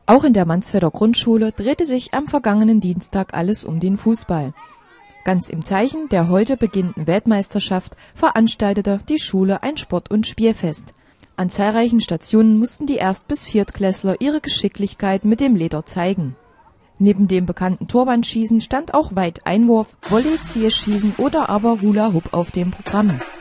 Auch in der Mansfelder Grundschule drehte sich am vergangenen Dienstag alles um den Fußball. Ganz im Zeichen der heute beginnenden Weltmeisterschaft veranstaltete die Schule ein Sport- und Spielfest. An zahlreichen Stationen mussten die Erst- bis Viertklässler ihre Geschicklichkeit mit dem Leder zeigen. Neben dem bekannten Torwandschießen stand auch Weiteinwurf, Volley-Zielschießen oder aber Hula-Hoop auf dem Programm.